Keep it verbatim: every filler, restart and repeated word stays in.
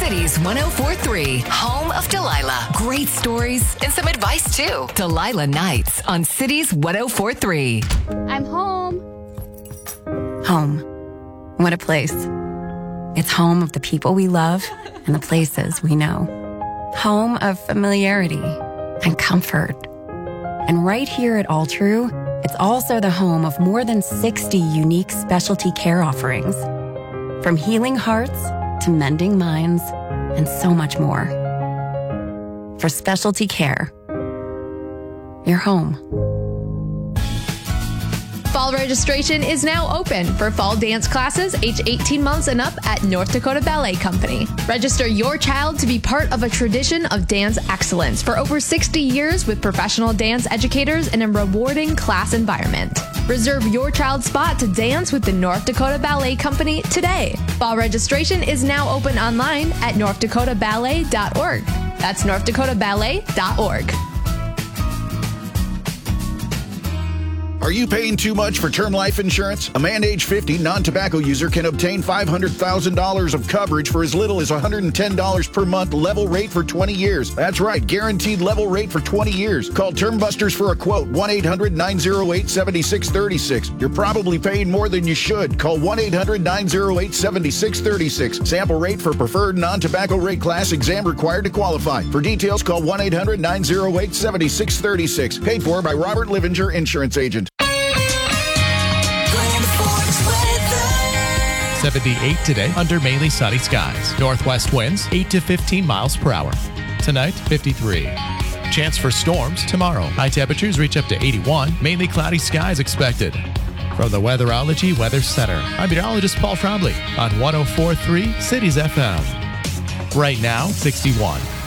Cities one oh four point three, home of Delilah. Great stories and some advice, too. Delilah Nights on Cities one oh four point three. I'm home. Home. What a place. It's home of the people we love and the places we know. Home of familiarity and comfort. And right here at All True, it's also the home of more than sixty unique specialty care offerings. From healing hearts to mending minds and so much more. For specialty care, you're home. Fall registration is now open for fall dance classes age eighteen months and up at North Dakota Ballet Company. Register your child to be part of a tradition of dance excellence for over sixty years with professional dance educators in a rewarding class environment. Reserve your child's spot to dance with the North Dakota Ballet Company today. Fall registration is now open online at north dakota ballet dot org. That's north dakota ballet dot org. Are you paying too much for term life insurance? A man age fifty non-tobacco user can obtain five hundred thousand dollars of coverage for as little as one hundred ten dollars per month, level rate for twenty years. That's right, guaranteed level rate for twenty years. Call Term Busters for a quote, one eight hundred nine oh eight seven six three six. You're probably paying more than you should. Call one eight hundred nine oh eight seven six three six. Sample rate for preferred non-tobacco rate class, exam required to qualify. For details, call one eight hundred nine oh eight seven six three six. Paid for by Robert Livinger, Insurance Agent. seventy-eight today under mainly sunny skies. Northwest winds eight to fifteen miles per hour. Tonight, fifty-three. Chance for storms tomorrow. High temperatures reach up to eighty-one. Mainly cloudy skies expected. From the Weatherology Weather Center, I'm meteorologist Paul Trombley on one oh four point three Cities F M. Right now, sixty-one.